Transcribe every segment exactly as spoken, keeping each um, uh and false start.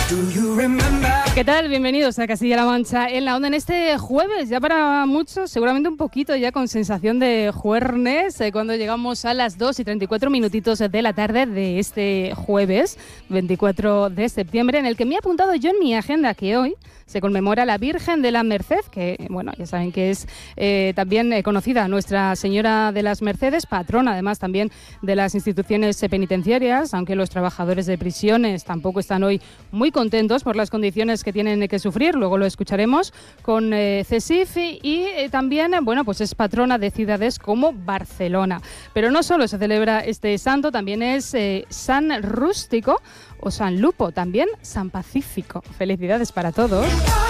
¿Qué tal? Bienvenidos a Castilla-La Mancha en la Onda en este jueves, ya para muchos, seguramente un poquito ya con sensación de juernes, eh, cuando llegamos a las dos y treinta y cuatro minutitos de la tarde de este jueves, veinticuatro de septiembre, en el que me he apuntado yo en mi agenda que hoy se conmemora la Virgen de la Merced, que, bueno, ya saben que es eh, también eh, conocida Nuestra Señora de las Mercedes, patrona además también de las instituciones eh, penitenciarias, aunque los trabajadores de prisiones tampoco están hoy muy contentos por las condiciones que tienen que sufrir, luego lo escucharemos con eh, CESIF y, y eh, también, eh, bueno, pues es patrona de ciudades como Barcelona. Pero no solo se celebra este santo, también es eh, San Rústico o San Lupo, también San Pacífico. Felicidades para todos.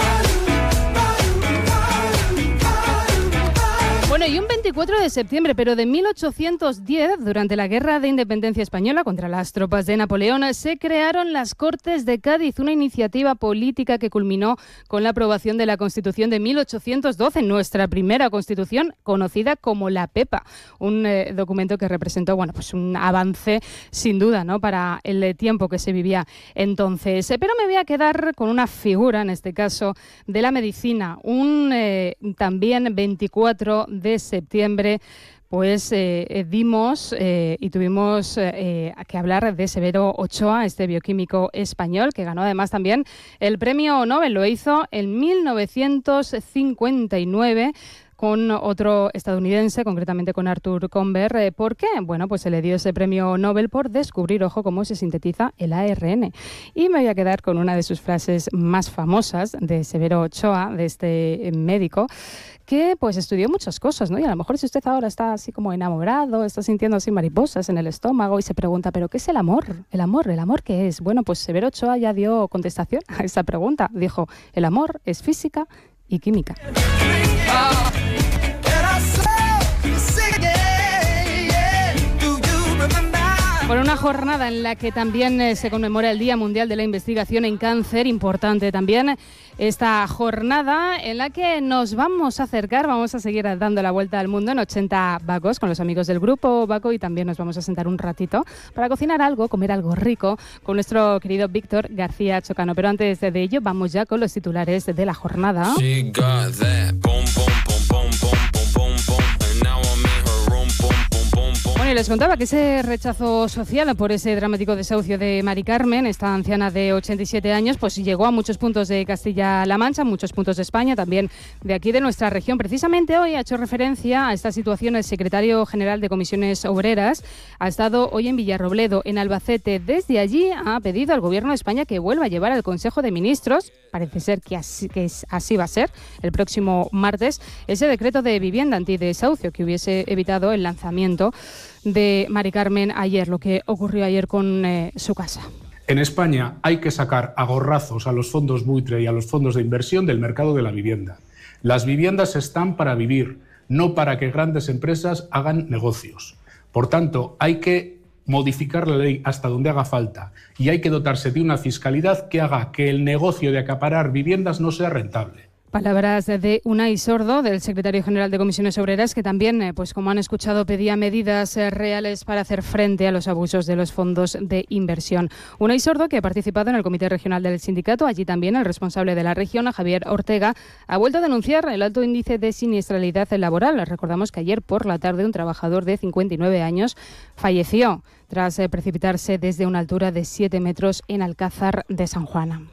Bueno, y un veinticuatro de septiembre, pero de mil ochocientos diez, durante la Guerra de Independencia Española contra las tropas de Napoleón, se crearon las Cortes de Cádiz, una iniciativa política que culminó con la aprobación de la Constitución de mil ochocientos doce, nuestra primera Constitución, conocida como la Pepa, un eh, documento que representó, bueno, pues un avance sin duda, ¿no?, para el tiempo que se vivía entonces. Pero me voy a quedar con una figura, en este caso, de la medicina, un eh, también veinticuatro de septiembre, pues eh, dimos eh, y tuvimos eh, que hablar de Severo Ochoa, este bioquímico español, que ganó además también el premio Nobel. Lo hizo en mil novecientos cincuenta y nueve con otro estadounidense, concretamente con Arthur Comber. Eh, ¿Por qué? Bueno, pues se le dio ese premio Nobel por descubrir, ojo, cómo se sintetiza el A R N. Y me voy a quedar con una de sus frases más famosas de Severo Ochoa, de este médico, que pues estudió muchas cosas, ¿no? Y a lo mejor si usted ahora está así como enamorado, está sintiendo así mariposas en el estómago y se pregunta, ¿pero qué es el amor? ¿El amor? ¿El amor qué es? Bueno, pues Severo Ochoa ya dio contestación a esa pregunta. Dijo, el amor es física y química. Por una jornada en la que también eh, se conmemora el Día Mundial de la Investigación en Cáncer, importante también esta jornada en la que nos vamos a acercar, vamos a seguir dando la vuelta al mundo en ochenta Bacos con los amigos del grupo Baco, y también nos vamos a sentar un ratito para cocinar algo, comer algo rico con nuestro querido Víctor García Chocano. Pero antes de ello vamos ya con los titulares de la jornada. Bueno, y les contaba que ese rechazo social por ese dramático desahucio de Mari Carmen, esta anciana de ochenta y siete años, pues llegó a muchos puntos de Castilla-La Mancha, muchos puntos de España, también de aquí de nuestra región. Precisamente hoy ha hecho referencia a esta situación el secretario general de Comisiones Obreras. Ha estado hoy en Villarrobledo, en Albacete. Desde allí ha pedido al Gobierno de España que vuelva a llevar al Consejo de Ministros, parece ser que así, que así va a ser, el próximo martes, ese decreto de vivienda antidesahucio que hubiese evitado el lanzamiento de Mari Carmen ayer, lo que ocurrió ayer con eh, su casa. En España hay que sacar a gorrazos a los fondos buitre y a los fondos de inversión del mercado de la vivienda. Las viviendas están para vivir, no para que grandes empresas hagan negocios. Por tanto, hay que modificar la ley hasta donde haga falta y hay que dotarse de una fiscalidad que haga que el negocio de acaparar viviendas no sea rentable. Palabras de Unai Sordo, del secretario general de Comisiones Obreras, que también, pues como han escuchado, pedía medidas reales para hacer frente a los abusos de los fondos de inversión. Unai Sordo, que ha participado en el Comité Regional del Sindicato, allí también el responsable de la región, Javier Ortega, ha vuelto a denunciar el alto índice de siniestralidad laboral. Recordamos que ayer por la tarde un trabajador de cincuenta y nueve años falleció tras precipitarse desde una altura de siete metros en Alcázar de San Juan.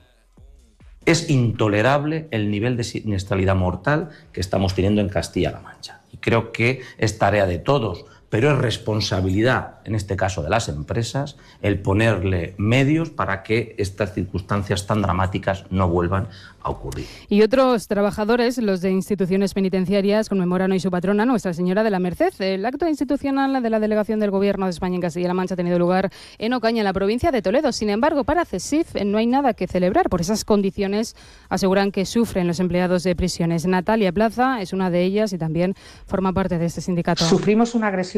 Es intolerable el nivel de siniestralidad mortal que estamos teniendo en Castilla-La Mancha. Y creo que es tarea de todos, pero es responsabilidad, en este caso de las empresas, el ponerle medios para que estas circunstancias tan dramáticas no vuelvan a ocurrir. Y otros trabajadores, los de instituciones penitenciarias, conmemoran hoy su patrona, Nuestra Señora de la Merced. El acto institucional de la delegación del Gobierno de España en Castilla-La Mancha ha tenido lugar en Ocaña, en la provincia de Toledo. Sin embargo, para CESIF no hay nada que celebrar por esas condiciones, aseguran, que sufren los empleados de prisiones. Natalia Plaza es una de ellas y también forma parte de este sindicato. Sufrimos una agresión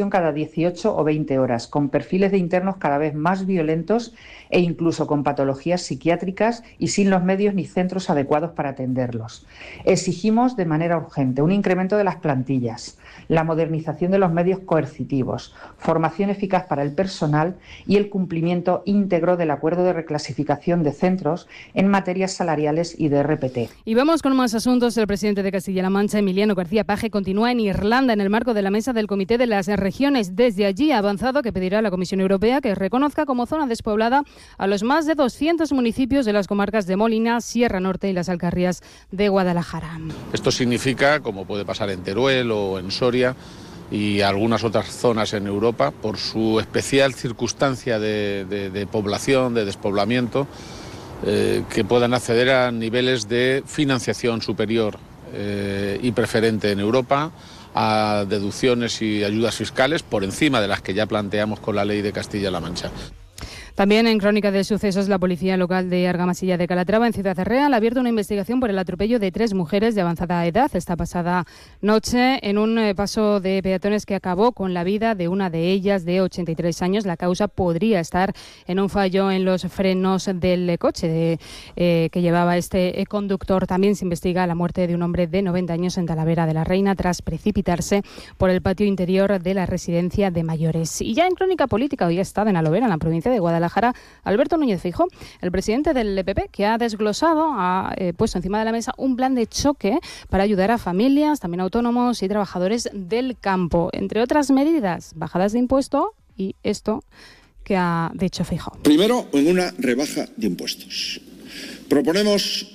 agresión cada dieciocho o veinte horas, con perfiles de internos cada vez más violentos e incluso con patologías psiquiátricas y sin los medios ni centros adecuados para atenderlos. Exigimos de manera urgente un incremento de las plantillas, la modernización de los medios coercitivos, formación eficaz para el personal y el cumplimiento íntegro del acuerdo de reclasificación de centros en materias salariales y de R P T. Y vamos con más asuntos. El presidente de Castilla-La Mancha, Emiliano García Paje, continúa en Irlanda en el marco de la mesa del Comité de las Regiones. Desde allí ha avanzado que pedirá a la Comisión Europea que reconozca como zona despoblada a los más de doscientos municipios de las comarcas de Molina, Sierra Norte y las Alcarrias de Guadalajara. Esto significa, como puede pasar en Teruel o en Soria y algunas otras zonas en Europa, por su especial circunstancia de, de, de población, de despoblamiento, eh, que puedan acceder a niveles de financiación superior eh, y preferente en Europa, a deducciones y ayudas fiscales por encima de las que ya planteamos con la ley de Castilla-La Mancha. También en Crónica de Sucesos, la policía local de Argamasilla de Calatrava, en Ciudad Real, ha abierto una investigación por el atropello de tres mujeres de avanzada edad esta pasada noche en un eh, paso de peatones que acabó con la vida de una de ellas de ochenta y tres años. La causa podría estar en un fallo en los frenos del coche de, eh, que llevaba este eh, conductor. También se investiga la muerte de un hombre de noventa años en Talavera de la Reina tras precipitarse por el patio interior de la residencia de mayores. Y ya en Crónica Política, hoy ha estado en Alovera, en la provincia de Guadalajara, Alberto Núñez Feijóo, el presidente del P P, que ha desglosado, ha eh, puesto encima de la mesa un plan de choque para ayudar a familias, también autónomos y trabajadores del campo. Entre otras medidas, bajadas de impuesto y esto que ha dicho Feijóo. Primero, en una rebaja de impuestos. Proponemos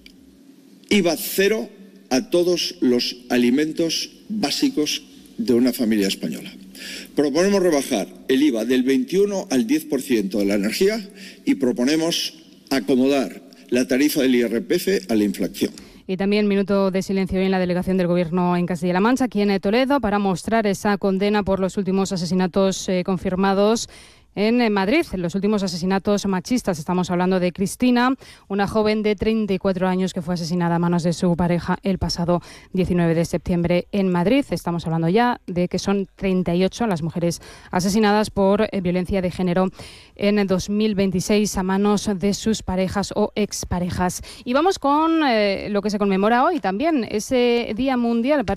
I V A cero a todos los alimentos básicos de una familia española. Proponemos rebajar el I V A del veintiuno al diez por ciento de la energía y proponemos acomodar la tarifa del I R P F a la inflación. Y también minuto de silencio hoy en la delegación del Gobierno en Castilla-La Mancha, aquí en Toledo, para mostrar esa condena por los últimos asesinatos eh, confirmados en Madrid, en los últimos asesinatos machistas. Estamos hablando de Cristina, una joven de treinta y cuatro años que fue asesinada a manos de su pareja el pasado diecinueve de septiembre en Madrid. Estamos hablando ya de que son treinta y ocho las mujeres asesinadas por eh, violencia de género en dos mil veintiséis a manos de sus parejas o exparejas. Y vamos con eh, lo que se conmemora hoy también, ese Día Mundial para